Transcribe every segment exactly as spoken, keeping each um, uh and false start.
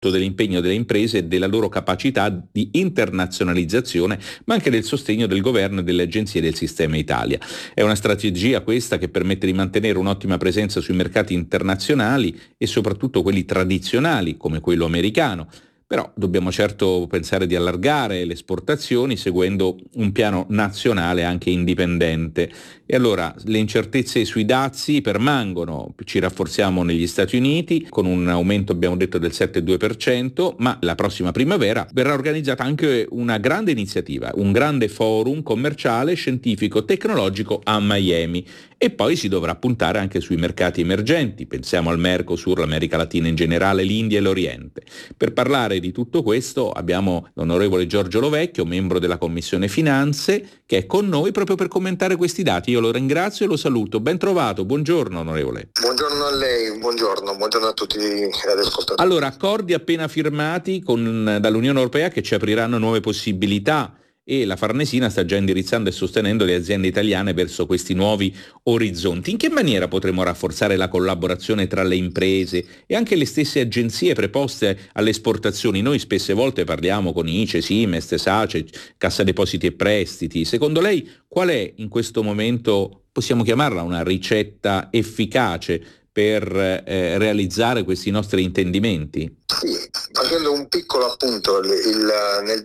dell'impegno delle imprese e della loro capacità di internazionalizzazione, ma anche del sostegno del governo e delle agenzie del sistema Italia. È una strategia questa che permette di mantenere un'ottima presenza sui mercati internazionali e soprattutto quelli tradizionali come quello americano. Però dobbiamo certo pensare di allargare le esportazioni seguendo un piano nazionale anche indipendente. E allora le incertezze sui dazi permangono, ci rafforziamo negli Stati Uniti con un aumento, abbiamo detto, del sette virgola due per cento, ma la prossima primavera verrà organizzata anche una grande iniziativa, un grande forum commerciale, scientifico, tecnologico a Miami. E poi si dovrà puntare anche sui mercati emergenti, pensiamo al Mercosur, l'America Latina in generale, l'India e l'Oriente. Per parlare di tutto questo abbiamo l'onorevole Giorgio Lovecchio, membro della Commissione Finanze, che è con noi proprio per commentare questi dati. Io lo ringrazio e lo saluto. Ben trovato, buongiorno onorevole. Buongiorno a lei, buongiorno, buongiorno a tutti gli ascoltatori. Allora, accordi appena firmati con, dall'Unione Europea che ci apriranno nuove possibilità, e la Farnesina sta già indirizzando e sostenendo le aziende italiane verso questi nuovi orizzonti. In che maniera potremo rafforzare la collaborazione tra le imprese e anche le stesse agenzie preposte alle esportazioni? Noi spesse volte parliamo con I C E, Simest, SACE, Cassa Depositi e Prestiti. Secondo lei qual è in questo momento, possiamo chiamarla una ricetta efficace per eh, realizzare questi nostri intendimenti? Sì, facendo un piccolo appunto, il, il, nel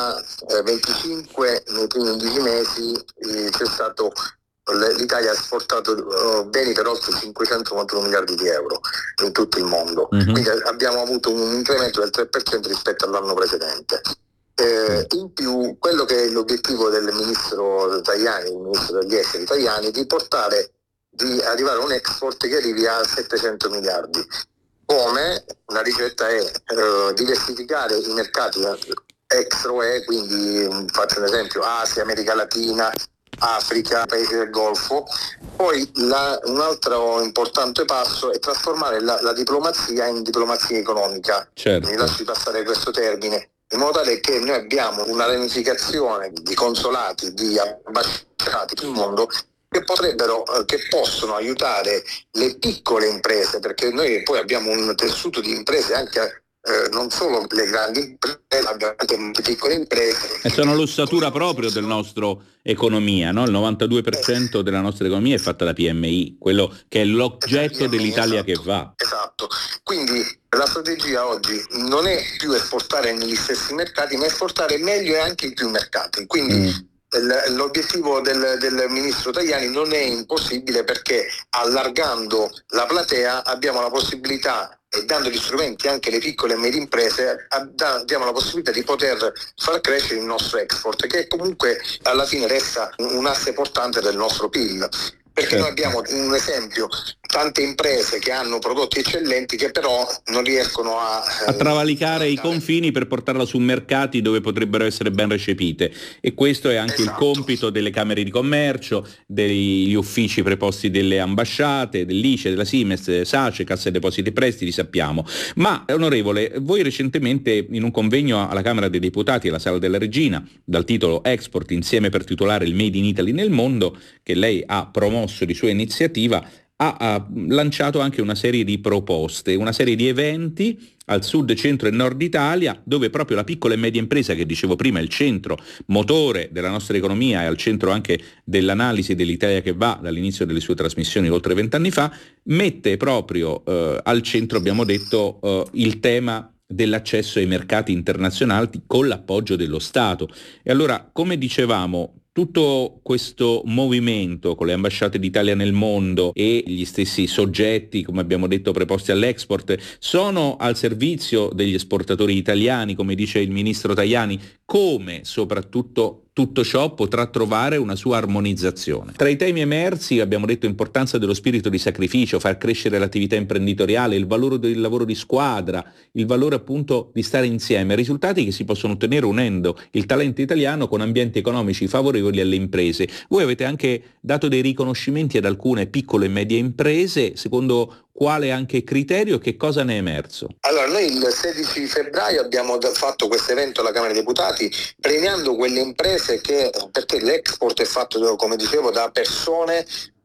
duemilaventicinque, nei primi undici mesi, eh, c'è stato, l'Italia ha esportato uh, beni per oltre cinquecentonovantuno miliardi di euro in tutto il mondo, mm-hmm. Quindi abbiamo avuto un incremento del tre per cento rispetto all'anno precedente. Eh, in più, quello che è l'obiettivo del ministro Tajani, il ministro degli esteri Tajani, di portare di arrivare a un export che arrivi a settecento miliardi. Come? La ricetta è eh, diversificare i mercati extra U E, quindi faccio un esempio, Asia, America Latina, Africa, paesi del Golfo. Poi la, un altro importante passo è trasformare la, la diplomazia in diplomazia economica. Certo. Mi lasci passare questo termine, in modo tale che noi abbiamo una ramificazione di consolati, di ambasciati nel mondo che potrebbero, che possono aiutare le piccole imprese, perché noi poi abbiamo un tessuto di imprese anche eh, non solo le grandi imprese, abbiamo anche le piccole imprese. E sono l'ossatura proprio del nostro economia, no? Il novantadue per cento della nostra economia è fatta da P M I, quello che è l'oggetto esatto, dell'Italia esatto, che va. Esatto, quindi la strategia oggi non è più esportare negli stessi mercati, ma esportare meglio e anche in più mercati. Quindi mm. l'obiettivo del, del ministro Tajani non è impossibile, perché allargando la platea abbiamo la possibilità, e dando gli strumenti anche alle piccole e medie imprese, diamo la possibilità di poter far crescere il nostro export, che comunque alla fine resta un asse portante del nostro P I L. Perché certo. Noi abbiamo un esempio, tante imprese che hanno prodotti eccellenti che però non riescono a... a travalicare eh, i confini per portarla su mercati dove potrebbero essere ben recepite, e questo è anche esatto. il compito delle camere di commercio, degli uffici preposti delle ambasciate, dell'I C E, della Simest, SACE, Cassa Depositi e Prestiti, sappiamo. Ma onorevole, voi recentemente in un convegno alla Camera dei Deputati alla Sala della Regina, dal titolo Export insieme per tutelare il Made in Italy nel mondo, che lei ha promosso di sua iniziativa, ha, ha lanciato anche una serie di proposte, una serie di eventi al sud, centro e nord Italia, dove proprio la piccola e media impresa, che dicevo prima è il centro motore della nostra economia e al centro anche dell'analisi dell'Italia che va dall'inizio delle sue trasmissioni oltre vent'anni fa, mette proprio eh, al centro, abbiamo detto, eh, il tema dell'accesso ai mercati internazionali con l'appoggio dello Stato. E allora, come dicevamo, tutto questo movimento con le ambasciate d'Italia nel mondo e gli stessi soggetti, come abbiamo detto, preposti all'export, sono al servizio degli esportatori italiani, come dice il ministro Tajani. Come soprattutto tutto ciò potrà trovare una sua armonizzazione? Tra i temi emersi abbiamo detto importanza dello spirito di sacrificio, far crescere l'attività imprenditoriale, il valore del lavoro di squadra, il valore appunto di stare insieme, risultati che si possono ottenere unendo il talento italiano con ambienti economici favorevoli alle imprese. Voi avete anche dato dei riconoscimenti ad alcune piccole e medie imprese, secondo quale anche criterio, che cosa ne è emerso? Allora, noi il sedici febbraio abbiamo fatto questo evento alla Camera dei Deputati, premiando quelle imprese che, perché l'export è fatto, come dicevo, da persone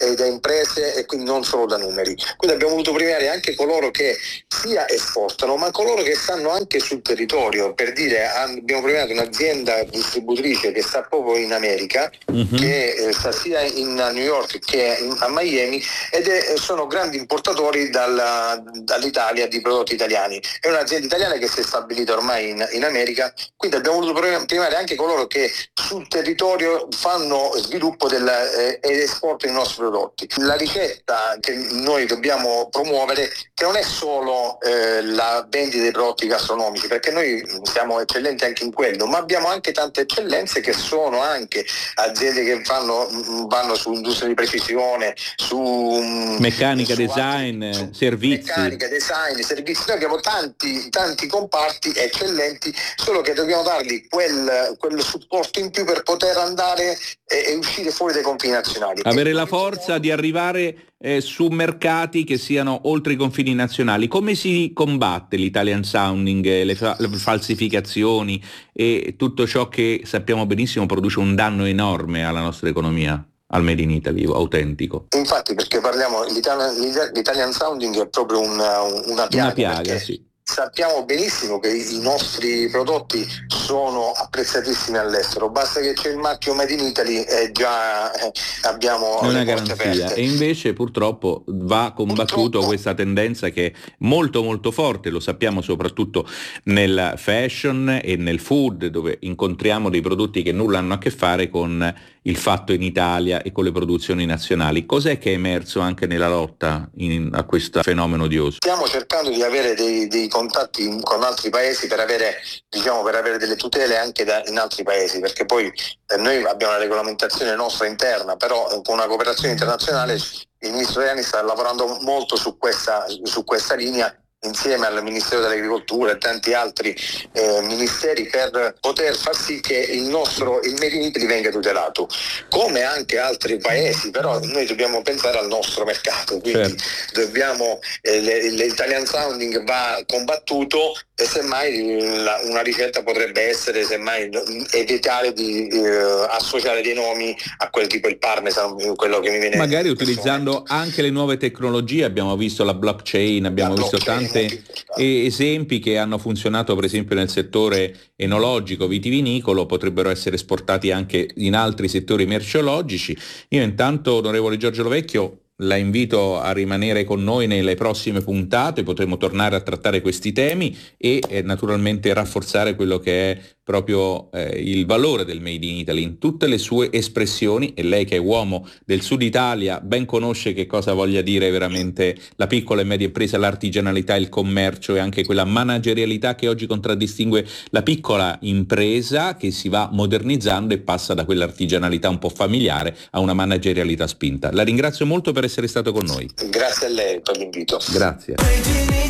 e da imprese e quindi non solo da numeri. Quindi abbiamo voluto premiare anche coloro che sia esportano, ma coloro che stanno anche sul territorio. Per dire, abbiamo premiato un'azienda distributrice che sta proprio in America, mm-hmm. che eh, sta sia in New York che in, a Miami, ed è, sono grandi importatori dalla, dall'Italia di prodotti italiani. È un'azienda italiana che si è stabilita ormai in, in America, quindi abbiamo voluto premiare anche coloro che sul territorio fanno sviluppo del, eh, ed esportano i nostri prodotti. La ricetta che noi dobbiamo promuovere, che non è solo eh, la vendita dei prodotti gastronomici, perché noi siamo eccellenti anche in quello, ma abbiamo anche tante eccellenze che sono anche aziende che fanno, vanno su industria di precisione, su meccanica, su design, altri, su servizi. Meccanica, design, servizi. Noi abbiamo tanti, tanti comparti eccellenti, solo che dobbiamo dargli quel, quel supporto in più per poter andare e, e uscire fuori dai confini nazionali. Avere la forza di arrivare eh, su mercati che siano oltre i confini nazionali. Come si combatte l'Italian sounding, le, fa- le falsificazioni e tutto ciò che sappiamo benissimo produce un danno enorme alla nostra economia, al Made in Italy autentico? Infatti, perché parliamo, l'Italian, l'Italian sounding è proprio una, una piaga. Una piaga, sì. Sappiamo benissimo che i nostri prodotti sono apprezzatissimi all'estero, basta che c'è il marchio Made in Italy e già eh, abbiamo è una garanzia. E invece purtroppo va combattuto purtroppo. questa tendenza che è molto molto forte, lo sappiamo soprattutto nel fashion e nel food, dove incontriamo dei prodotti che nulla hanno a che fare con il fatto in Italia e con le produzioni nazionali. Cos'è che è emerso anche nella lotta in, a questo fenomeno odioso? Stiamo cercando di avere dei, dei contatti in, con altri paesi per avere, diciamo, per avere delle tutele anche da, in altri paesi, perché poi eh, noi abbiamo una regolamentazione nostra interna, però eh, con una cooperazione internazionale il ministro Tajani sta lavorando molto su questa, su questa linea, insieme al Ministero dell'Agricoltura e tanti altri eh, ministeri, per poter far sì che il nostro il Made in Italy venga tutelato, come anche altri paesi, però noi dobbiamo pensare al nostro mercato, quindi certo. dobbiamo eh, le, l'Italian sounding va combattuto, e semmai la, una ricetta potrebbe essere semmai evitare di eh, associare dei nomi a quel tipo il parmesan, quello che mi viene magari utilizzando anche le nuove tecnologie. Abbiamo visto la blockchain, abbiamo la visto blockchain tanti esempi che hanno funzionato per esempio nel settore enologico, vitivinicolo, potrebbero essere esportati anche in altri settori merceologici. Io intanto, onorevole Giorgio Lovecchio, la invito a rimanere con noi nelle prossime puntate, potremo tornare a trattare questi temi e eh, naturalmente rafforzare quello che è proprio eh, il valore del Made in Italy in tutte le sue espressioni, e lei che è uomo del Sud Italia ben conosce che cosa voglia dire veramente la piccola e media impresa, l'artigianalità, il commercio e anche quella managerialità che oggi contraddistingue la piccola impresa, che si va modernizzando e passa da quell'artigianalità un po' familiare a una managerialità spinta. La ringrazio molto per essere stato con noi. Grazie a lei per l'invito. Grazie.